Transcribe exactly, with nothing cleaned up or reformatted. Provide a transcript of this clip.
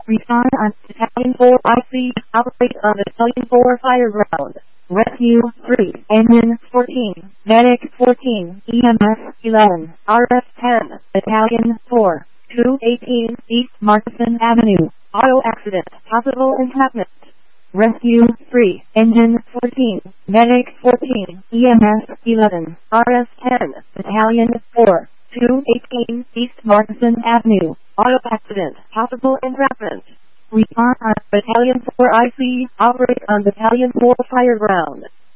Respond on Battalion four I C. Operate on Battalion four fire ground. Rescue three. Engine fourteen. Medic fourteen. E M S eleven. R F ten. Battalion four. two eighteen East Markeson Avenue. Auto accident. Possible entrapment. Rescue three. Engine fourteen. Medic fourteen. E M S eleven. R F ten. Battalion four. two eighteen East Markeson Avenue. Auto accident. Possible entrapment. Respond on Battalion four I C. Operate on Battalion four fire ground.